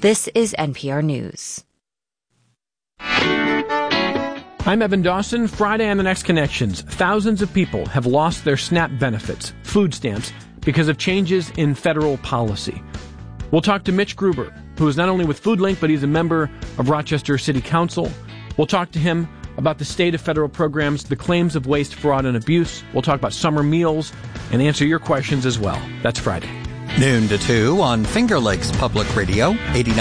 This is NPR News. I'm Evan Dawson. Friday on The Next Connections, thousands of people have lost their SNAP benefits, food stamps, because of changes in federal policy. We'll talk to Mitch Gruber, who is not only with FoodLink, but he's a member of Rochester City Council. We'll talk to him about the state of federal programs, the claims of waste, fraud, and abuse. We'll talk about summer meals and answer your questions as well. That's Friday. Noon to 2 on Finger Lakes Public Radio,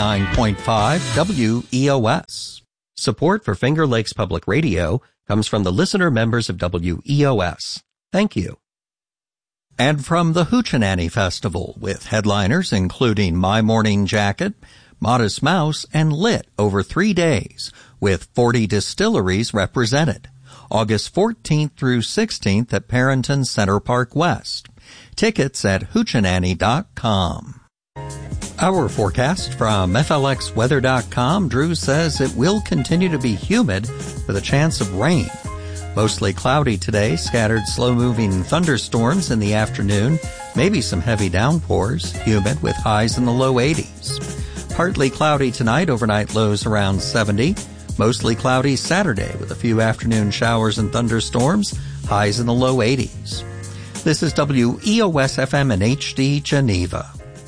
89.5 WEOS. Support for Finger Lakes Public Radio comes from the listener members of WEOS. Thank you. And from the Hoochie Festival, with headliners including My Morning Jacket, Modest Mouse, and Lit over 3 days, with 40 distilleries represented. August 14th through 16th at Parrington Center Park West. Tickets at hoochieannie.com. Our forecast from FLXweather.com. Drew says it will continue to be humid with a chance of rain. Mostly cloudy today, scattered slow-moving thunderstorms in the afternoon, maybe some heavy downpours, humid with highs in the low 80s. Partly cloudy tonight, overnight lows around 70. Mostly cloudy Saturday with a few afternoon showers and thunderstorms, highs in the low 80s. This is WEOS-FM in HD, Geneva.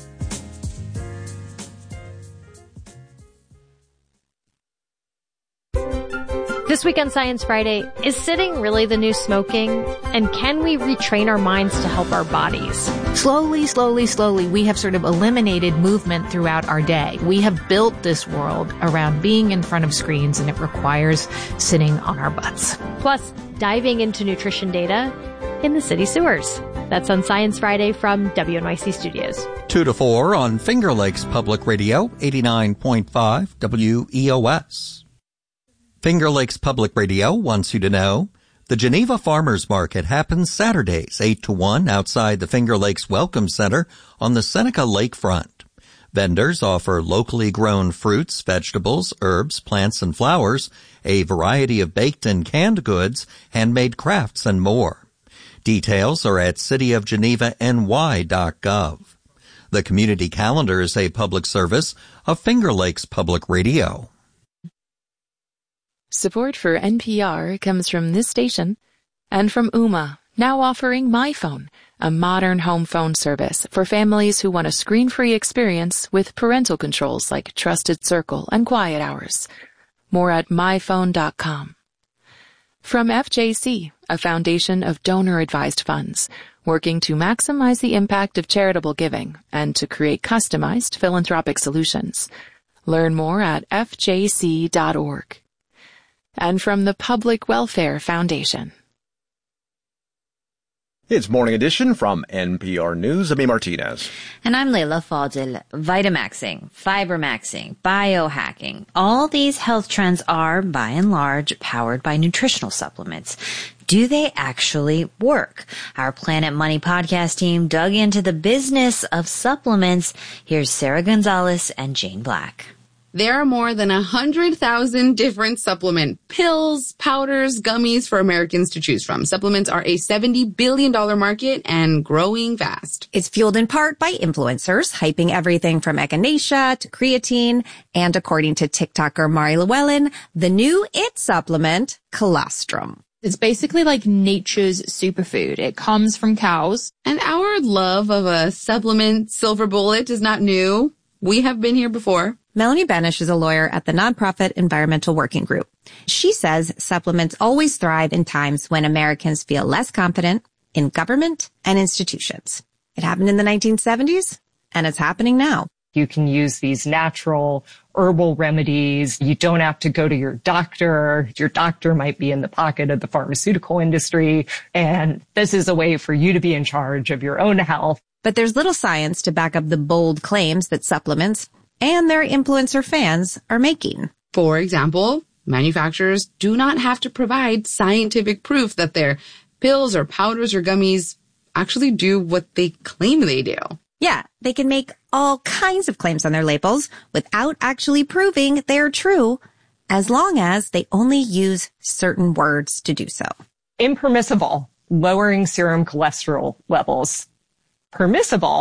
This week on Science Friday, is sitting really the new smoking? And can we retrain our minds to help our bodies? Slowly, we have sort of eliminated movement throughout our day. We have built this world around being in front of screens, and it requires sitting on our butts. Plus, diving into nutrition data in the city sewers. That's on Science Friday from WNYC Studios. 2 to 4 on Finger Lakes Public Radio, 89.5 WEOS. Finger Lakes Public Radio wants you to know the Geneva Farmers Market happens Saturdays 8 to 1 outside the Finger Lakes Welcome Center on the Seneca Lakefront. Vendors offer locally grown fruits, vegetables, herbs, plants, and flowers, a variety of baked and canned goods, handmade crafts, and more. Details are at cityofgenevany.gov. The community calendar is a public service of Finger Lakes Public Radio. Support for NPR comes from this station and from Ooma, now offering MyPhone, a modern home phone service for families who want a screen-free experience with parental controls like Trusted Circle and Quiet Hours. More at myphone.com. From FJC, a foundation of donor-advised funds, working to maximize the impact of charitable giving and to create customized philanthropic solutions. Learn more at fjc.org. And from the Public Welfare Foundation. It's Morning Edition from NPR News. I'm Martinez. And I'm Layla Fadil. Vitamaxing, fibermaxing, biohacking. All these health trends are, by and large, powered by nutritional supplements. Do they actually work? Our Planet Money podcast team dug into the business of supplements. Here's Sarah Gonzalez and Jane Black. There are more than 100,000 different supplement pills, powders, gummies for Americans to choose from. Supplements are a $70 billion market and growing fast. It's fueled in part by influencers, hyping everything from echinacea to creatine. And according to TikToker Mari Llewellyn, the new IT supplement, colostrum. It's basically like nature's superfood. It comes from cows. And our love of a supplement silver bullet is not new. We have been here before. Melanie Benish is a lawyer at the nonprofit Environmental Working Group. She says supplements always thrive in times when Americans feel less confident in government and institutions. It happened in the 1970s, and it's happening now. You can use these natural herbal remedies. You don't have to go to your doctor. Your doctor might be in the pocket of the pharmaceutical industry. And this is a way for you to be in charge of your own health. But there's little science to back up the bold claims that supplements and their influencer fans are making. For example, manufacturers do not have to provide scientific proof that their pills or powders or gummies actually do what they claim they do. Yeah, they can make all kinds of claims on their labels without actually proving they're true, as long as they only use certain words to do so. Impermissible, lowering serum cholesterol levels. Permissible,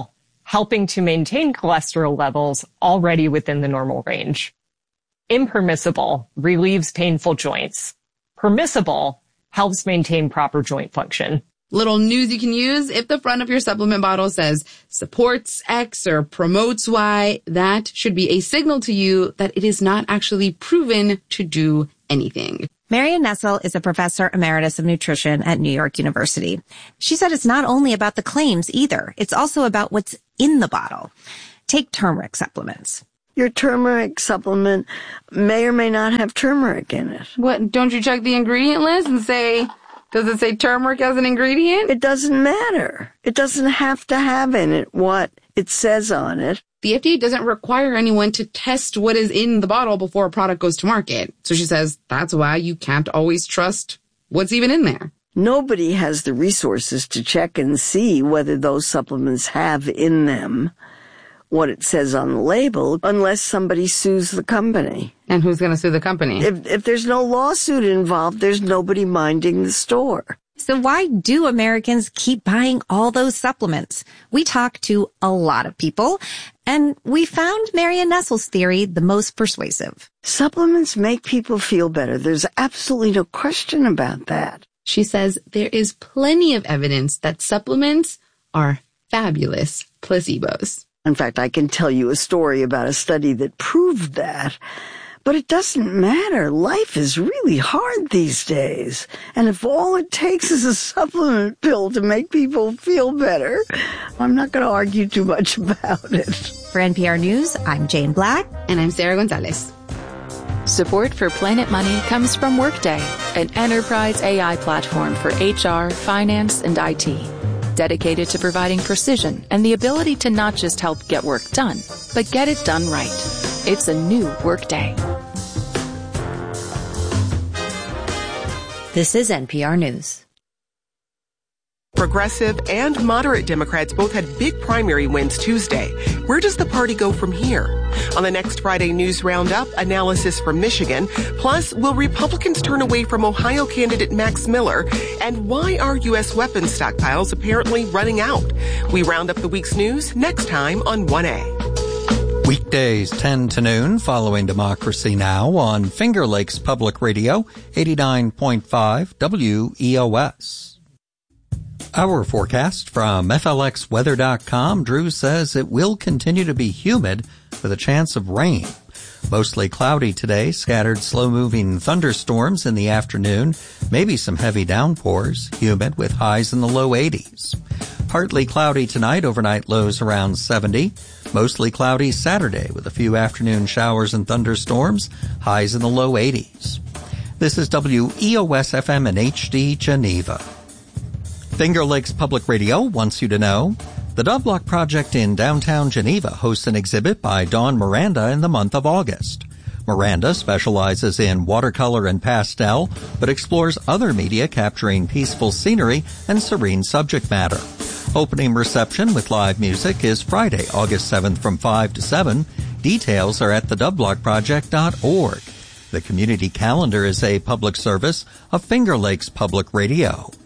helping to maintain cholesterol levels already within the normal range. Impermissible relieves painful joints. Permissible helps maintain proper joint function. Little news you can use: if the front of your supplement bottle says supports X or promotes Y, that should be a signal to you that it is not actually proven to do anything. Marion Nestle is a professor emeritus of nutrition at New York University. She said it's not only about the claims either. It's also about what's in the bottle. Take turmeric supplements. Your turmeric supplement may or may not have turmeric in it. What, don't you check the ingredient list and say, does it say turmeric as an ingredient? It doesn't matter. It doesn't have to have in it what it says on it. The FDA doesn't require anyone to test what is in the bottle before a product goes to market. So she says that's why you can't always trust what's even in there. Nobody has the resources to check and see whether those supplements have in them what it says on the label unless somebody sues the company. And who's going to sue the company? If there's no lawsuit involved, there's nobody minding the store. So why do Americans keep buying all those supplements? We talked to a lot of people, and we found Marion Nestle's theory the most persuasive. Supplements make people feel better. There's absolutely no question about that. She says there is plenty of evidence that supplements are fabulous placebos. In fact, I can tell you a story about a study that proved that. But it doesn't matter. Life is really hard these days. And if all it takes is a supplement pill to make people feel better, I'm not going to argue too much about it. For NPR News, I'm Jane Black. And I'm Sarah Gonzalez. Support for Planet Money comes from Workday, an enterprise AI platform for HR, finance, and IT. Dedicated to providing precision and the ability to not just help get work done, but get it done right. It's a new Workday. This is NPR News. Progressive and moderate Democrats both had big primary wins Tuesday. Where does the party go from here? On the next Friday News Roundup, analysis from Michigan. Plus, will Republicans turn away from Ohio candidate Max Miller? And why are U.S. weapons stockpiles apparently running out? We round up the week's news next time on 1A. Weekdays 10 to noon following Democracy Now! On Finger Lakes Public Radio, 89.5 WEOS. Our forecast from FLXweather.com. Drew says it will continue to be humid with a chance of rain. Mostly cloudy today, scattered slow-moving thunderstorms in the afternoon, maybe some heavy downpours, humid with highs in the low 80s. Partly cloudy tonight, overnight lows around 70. Mostly cloudy Saturday with a few afternoon showers and thunderstorms, highs in the low 80s. This is WEOS-FM in HD, Geneva. Finger Lakes Public Radio wants you to know the Dove Block Project in downtown Geneva hosts an exhibit by Dawn Miranda in the month of August. Miranda specializes in watercolor and pastel, but explores other media capturing peaceful scenery and serene subject matter. Opening reception with live music is Friday, August 7th from 5 to 7. Details are at thedoveblockproject.org. The community calendar is a public service of Finger Lakes Public Radio.